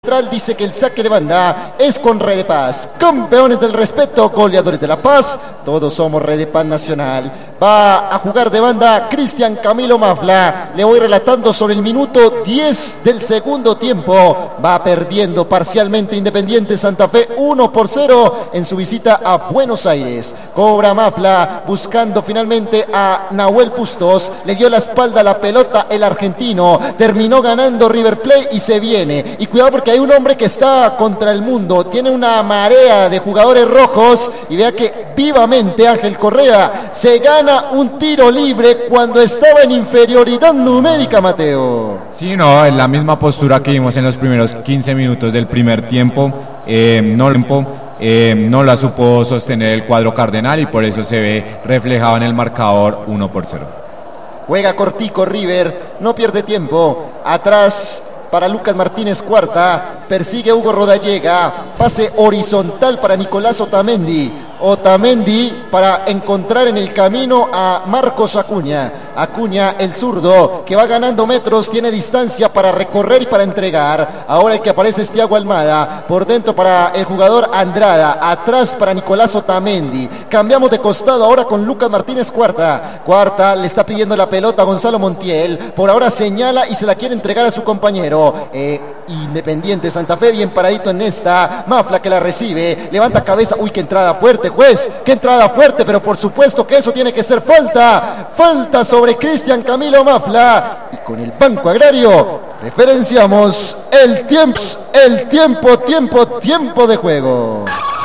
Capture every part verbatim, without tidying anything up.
Dice que el saque de banda es con Red de Paz, campeones del respeto, goleadores de La Paz, todos somos Red de Paz Nacional. Va a jugar de banda Cristian Camilo Mafla. Le voy relatando sobre el minuto diez del segundo tiempo. Va perdiendo parcialmente Independiente Santa Fe uno por cero en su visita a Buenos Aires. Cobra Mafla buscando finalmente a Nahuel Bustos. Le dio la espalda a la pelota el argentino. Terminó ganando River Plate y se viene. Y cuidado porque hay un hombre que está contra el mundo. Tiene una marea de jugadores rojos. Y vea que vivamente Ángel Correa se gana un tiro libre cuando estaba en inferioridad numérica, Mateo. Sí, no, en la misma postura que vimos en los primeros quince minutos del primer tiempo. Eh, no, eh, no la supo sostener el cuadro cardenal y por eso se ve reflejado en el marcador uno por cero. Juega cortico River, no pierde tiempo. Atrás para Lucas Martínez Cuarta, persigue Hugo Rodallega, pase horizontal para Nicolás Otamendi. Otamendi para encontrar en el camino a Marcos Acuña. Acuña, el zurdo, que va ganando metros, tiene distancia para recorrer y para entregar. Ahora el que aparece es Thiago Almada. Por dentro para el jugador Andrada. Atrás para Nicolás Otamendi. Cambiamos de costado ahora con Lucas Martínez Cuarta. Cuarta le está pidiendo la pelota a Gonzalo Montiel. Por ahora señala y se la quiere entregar a su compañero. Eh, Independiente Santa Fe bien paradito en esta. Mafla que la recibe. Levanta cabeza. Uy, qué entrada fuerte, juez. Qué entrada fuerte, pero por supuesto que eso tiene que ser falta. Falta sobre Cristian Camilo Mafla. Y con el Banco Agrario referenciamos el tiempo, el tiempo, tiempo, tiempo de juego.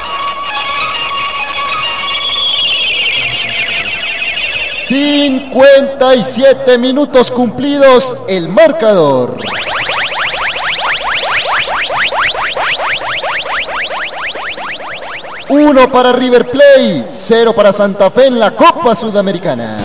cincuenta y siete minutos cumplidos, el marcador. Uno para River Plate, cero para Santa Fe en la Copa Sudamericana.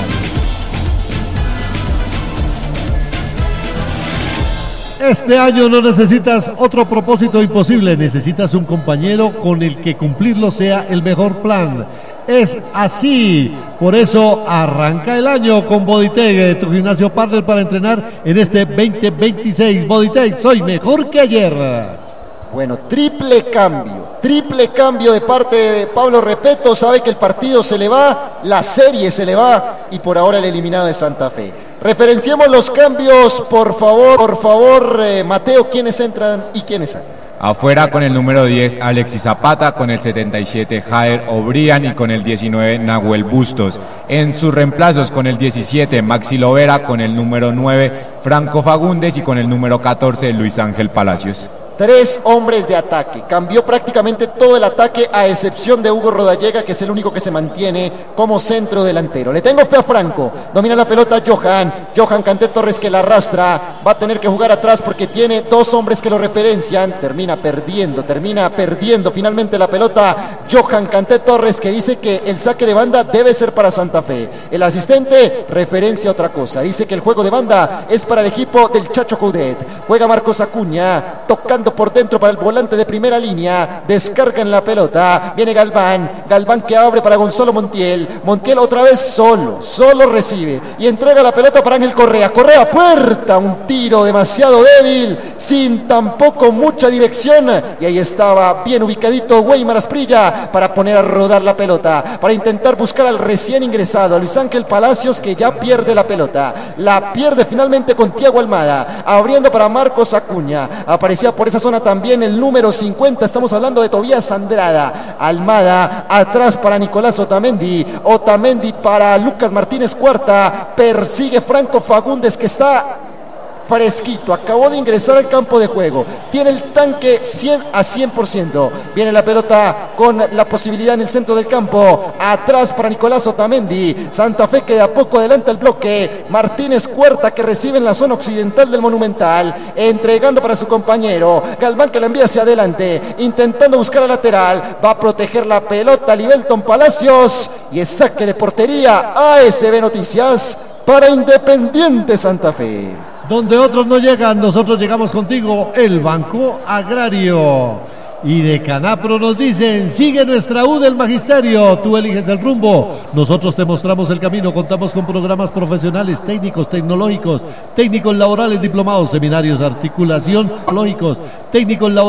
Este año no necesitas otro propósito imposible, necesitas un compañero con el que cumplirlo sea el mejor plan. Es así, por eso arranca el año con Bodytech, tu gimnasio partner para entrenar en este veinte veintiséis. Bodytech, soy mejor que ayer. Bueno, triple cambio, triple cambio de parte de Pablo Repeto. Sabe que el partido se le va, la serie se le va y por ahora el eliminado de Santa Fe. Referenciemos los cambios, por favor, por favor, eh, Mateo, ¿quiénes entran y quiénes salen? Afuera con el número diez Alexis Zapata, con el setenta y siete Jader O'Brien y con el diecinueve Nahuel Bustos. En sus reemplazos con el diecisiete Maxi Lovera, con el número nueve Franco Fagundes y con el número catorce Luis Ángel Palacios. Tres hombres de ataque, cambió prácticamente todo el ataque a excepción de Hugo Rodallega, que es el único que se mantiene como centro delantero. Le tengo fe a Franco, domina la pelota Johan, Johan Canté Torres que la arrastra, va a tener que jugar atrás porque tiene dos hombres que lo referencian, termina perdiendo, termina perdiendo finalmente la pelota Johan Canté Torres, que dice que el saque de banda debe ser para Santa Fe. El asistente referencia otra cosa, dice que el juego de banda es para el equipo del Chacho Coudet. Juega Marcos Acuña, tocando por dentro para el volante de primera línea, descarga en la pelota, viene Galván, Galván que abre para Gonzalo Montiel, Montiel otra vez solo, solo recibe y entrega la pelota para Ángel Correa, Correa puerta, un tiro demasiado débil, sin tampoco mucha dirección, y ahí estaba bien ubicadito Weimar Asprilla para poner a rodar la pelota, para intentar buscar al recién ingresado, a Luis Ángel Palacios, que ya pierde la pelota, la pierde finalmente con Thiago Almada, abriendo para Marcos Acuña, aparecía por esa zona también el número cincuenta, estamos hablando de Tobías Andrada. Almada atrás para Nicolás Otamendi, Otamendi para Lucas Martínez Cuarta, persigue Franco Fagundes que está fresquito, acabó de ingresar al campo de juego, tiene el tanque cien a cien por ciento, viene la pelota con la posibilidad en el centro del campo, atrás para Nicolás Otamendi, Santa Fe que de a poco adelanta el bloque, Martínez Cuarta que recibe en la zona occidental del Monumental, entregando para su compañero, Galván que la envía hacia adelante, intentando buscar a lateral, va a proteger la pelota Libelton Palacios y es saque de portería. A S B Noticias para Independiente Santa Fe. Donde otros no llegan, nosotros llegamos contigo, el Banco Agrario. Y de Canapro nos dicen, sigue nuestra U del Magisterio, tú eliges el rumbo, nosotros te mostramos el camino, contamos con programas profesionales, técnicos, tecnológicos, técnicos laborales, diplomados, seminarios, articulación, lógicos, técnicos laborales.